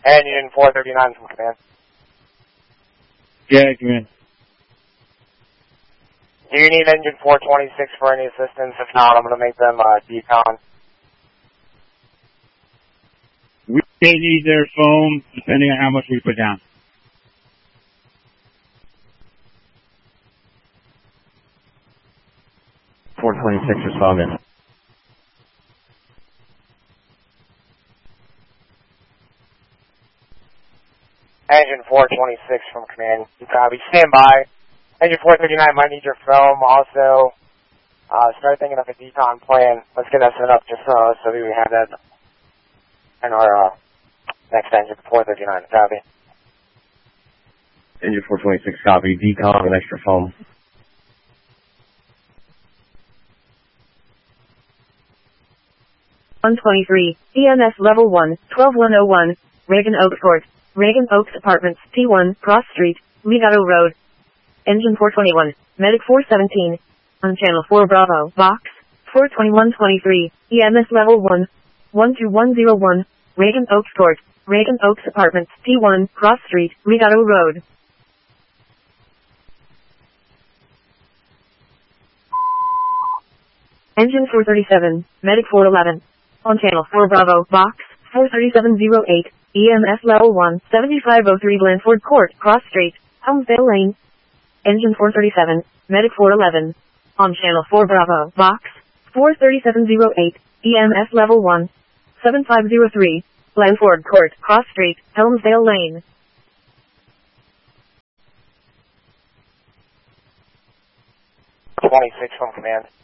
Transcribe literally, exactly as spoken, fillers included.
And Union four thirty-nine from command. Yeah, command. Do you need engine four twenty-six for any assistance? If not, I'm going to make them uh, decon. We may need their phone, depending on how much we put down. four twenty-six responding. Engine four twenty-six from command. You copy. Stand by. Engine four thirty-nine might need your film. Also, uh, start thinking of a decon plan. Let's get that set up just so, so we have that in our uh, next engine four thirty-nine. Copy. Engine four twenty-six copy. Decon with extra foam. one twenty-three, E M S Level one, twelve one oh one, Reagan Oaks Court, Reagan Oaks Apartments, T one, Cross Street, Legato Road. Engine four twenty-one, Medic four seventeen, on Channel four Bravo, Box, four twenty-one twenty-three, E M S Level one, one two one oh one, Reagan Oaks Court, Reagan Oaks Apartments, T one, Cross Street, Legato Road. Engine four thirty-seven, Medic four eleven, on Channel four Bravo, Box, four thirty-seven oh eight, E M S Level one, seventy-five oh three Blandford Court, Cross Street, Helmsdale Lane. Engine four thirty-seven, Medic four eleven, on Channel four Bravo, Box, four thirty-seven oh eight, E M S Level one, seventy-five oh three, Blandford Court, Cross Street, Helmsdale Lane. twenty-six from command.